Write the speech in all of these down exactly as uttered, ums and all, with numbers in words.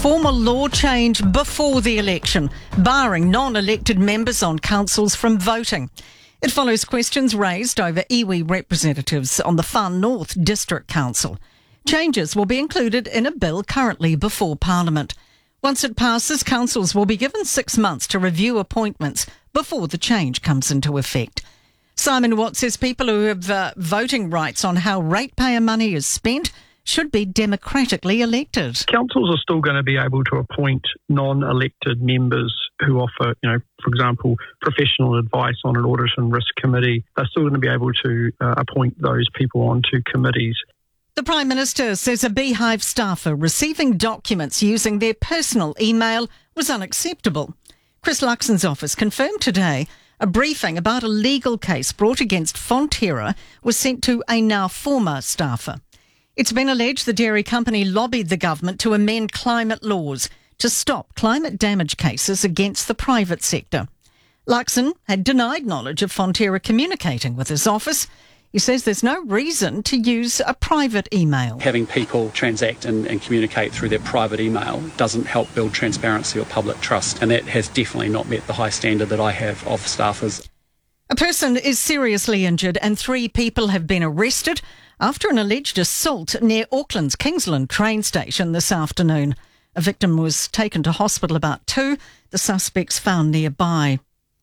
formal law change before the election, barring non-elected members on councils from voting. It follows questions raised over iwi representatives on the Far North District Council. Changes will be included in a bill currently before Parliament. Once it passes, councils will be given six months to review appointments before the change comes into effect. Simon Watt says people who have uh, voting rights on how ratepayer money is spent should be democratically elected. Councils are still going to be able to appoint non-elected members who offer, you know, for example, professional advice on an audit and risk committee. They're still going to be able to uh, appoint those people onto committees. The Prime Minister says a Beehive staffer receiving documents using their personal email was unacceptable. Chris Luxon's office confirmed today a briefing about a legal case brought against Fonterra was sent to a now former staffer. It's been alleged the dairy company lobbied the government to amend climate laws to stop climate damage cases against the private sector. Luxon had denied knowledge of Fonterra communicating with his office. He says there's no reason to use a private email. Having people transact and, and communicate through their private email doesn't help build transparency or public trust, and that has definitely not met the high standard that I have of staffers. A person is seriously injured and three people have been arrested after an alleged assault near Auckland's Kingsland train station this afternoon. A victim was taken to hospital about two, the suspects found nearby.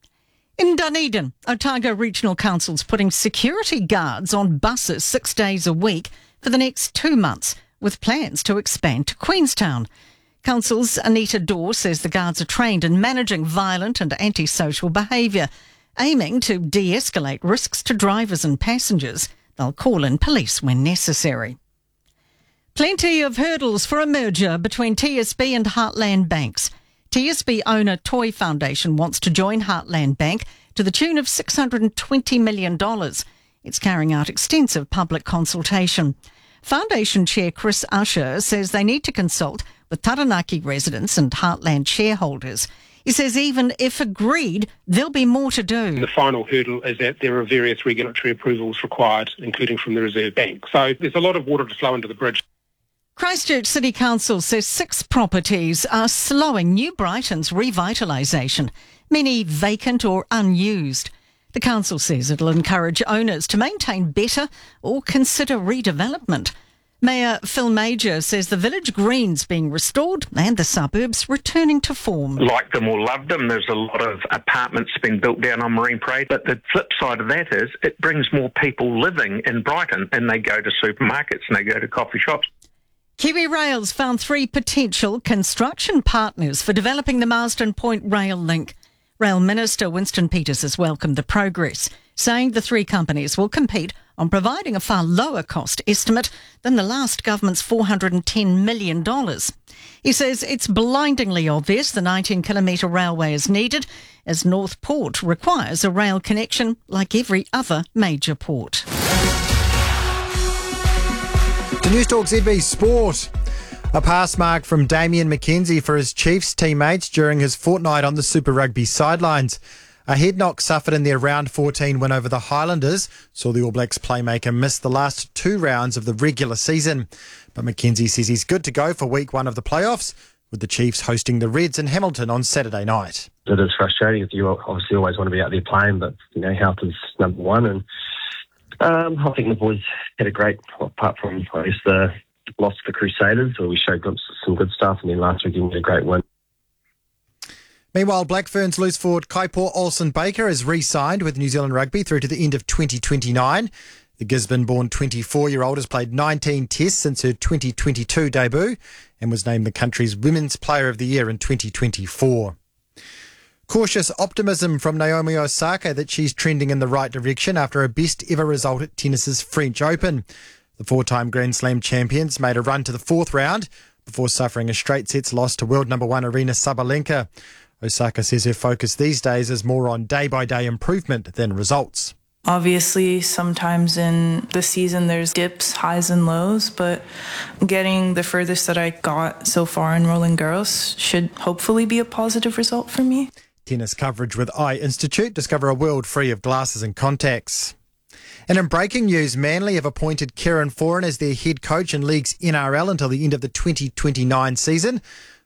In Dunedin, Otago Regional Council's putting security guards on buses six days a week for the next two months, with plans to expand to Queenstown. Council's Anita Dorr says the guards are trained in managing violent and antisocial behaviour, aiming to de-escalate risks to drivers and passengers. They'll call in police when necessary. Plenty of hurdles for a merger between T S B and Heartland Banks. T S B owner Toy Foundation wants to join Heartland Bank to the tune of six hundred twenty million dollars. It's carrying out extensive public consultation. Foundation Chair Chris Usher says they need to consult with Taranaki residents and Heartland shareholders. He says even if agreed, there'll be more to do. The final hurdle is that there are various regulatory approvals required, including from the Reserve Bank. So there's a lot of water to flow under the bridge. Christchurch City Council says six properties are slowing New Brighton's revitalisation, many vacant or unused. The council says it'll encourage owners to maintain better or consider redevelopment. Mayor Phil Major says the village green's being restored and the suburbs returning to form. Like them or love them, there's a lot of apartments being built down on Marine Parade, but the flip side of that is it brings more people living in Brighton and they go to supermarkets and they go to coffee shops. Kiwi Rail's found three potential construction partners for developing the Marsden Point rail link. Rail Minister Winston Peters has welcomed the progress, saying the three companies will compete on providing a far lower cost estimate than the last government's four hundred ten million dollars. He says it's blindingly obvious the nineteen kilometre railway is needed, as North Port requires a rail connection like every other major port. To Newstalk Z B Sport. A pass mark from Damien McKenzie for his Chiefs teammates during his fortnight on the Super Rugby sidelines. A head knock suffered in their round fourteen win over the Highlanders saw the All Blacks playmaker miss the last two rounds of the regular season. But McKenzie says he's good to go for week one of the playoffs, with the Chiefs hosting the Reds in Hamilton on Saturday night. It is frustrating. You obviously always want to be out there playing, but you know, health is number one. And um, I think the boys had a great, apart from I guess the loss to the Crusaders, where we showed some good stuff, and then last week we had a great win. Meanwhile, Black Ferns loose forward Kaipo Olsen-Baker has re-signed with New Zealand Rugby through to the end of twenty twenty-nine. The Gisborne-born twenty-four-year-old has played nineteen tests since her twenty twenty-two debut and was named the country's Women's Player of the Year in twenty twenty-four. Cautious optimism from Naomi Osaka that she's trending in the right direction after her best ever result at tennis's French Open. The four-time Grand Slam champions made a run to the fourth round before suffering a straight sets loss to world number one Aryna Sabalenka. Osaka says her focus these days is more on day-by-day improvement than results. Obviously, sometimes in the season there's dips, highs and lows, but getting the furthest that I got so far in Roland Garros should hopefully be a positive result for me. Tennis coverage with Eye Institute. Discover a world free of glasses and contacts. And in breaking news, Manly have appointed Kieran Foran as their head coach in League's N R L until the end of the twenty twenty-nine season.